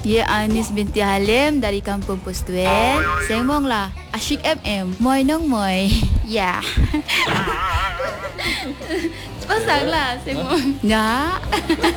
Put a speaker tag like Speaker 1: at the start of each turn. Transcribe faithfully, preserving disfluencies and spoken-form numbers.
Speaker 1: Ye Anis binti Halim dari Kampung Postuen. Sengmong lah. Asyik M M. Moy nong moy. Ya. Pasang lah sengmong. Ya.